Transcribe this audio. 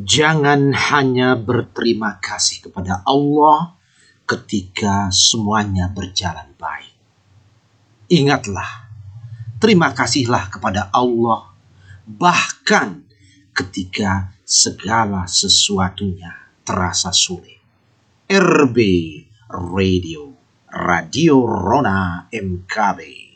Jangan hanya berterima kasih kepada Allah ketika semuanya berjalan baik. Ingatlah, terima kasihlah kepada Allah bahkan ketika segala sesuatunya terasa sulit. RB Radio, Radio Rona MKB.